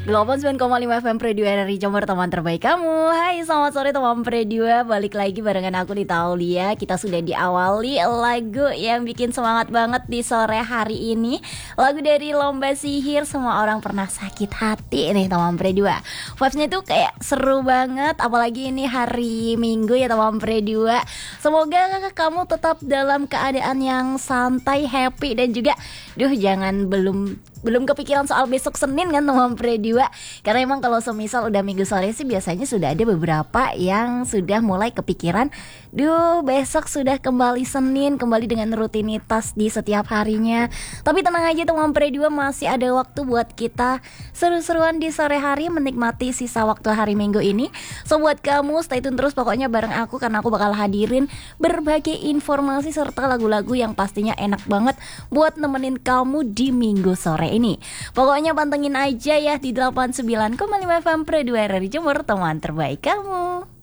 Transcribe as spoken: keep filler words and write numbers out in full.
delapan puluh sembilan koma lima F M Prediwa R R I Jember, teman terbaik kamu. Hai, selamat sore teman Prediwa. Balik lagi barengan aku di Taulia. Kita sudah diawali lagu yang bikin semangat banget di sore hari ini. Lagu dari Lomba Sihir. Semua orang pernah sakit hati nih teman Prediwa. Vibes-nya tuh kayak seru banget. Apalagi ini hari Minggu ya teman Prediwa. Semoga kamu tetap dalam keadaan yang santai, happy, dan juga duh jangan belum belum kepikiran soal besok Senin kan teman Prediwa. Karena emang kalau semisal udah Minggu sore sih biasanya sudah ada beberapa yang sudah mulai kepikiran, duh besok sudah kembali Senin, kembali dengan rutinitas di setiap harinya. Tapi tenang aja teman Prediwa, masih ada waktu buat kita seru-seruan di sore hari, menikmati sisa waktu hari Minggu ini. So buat kamu stay tune terus pokoknya bareng aku, karena aku bakal hadirin berbagai informasi serta lagu-lagu yang pastinya enak banget buat nemenin kamu di Minggu sore ini. Pokoknya pantengin aja ya di delapan puluh sembilan koma lima F M Prediwa R R I Jember, teman terbaik kamu.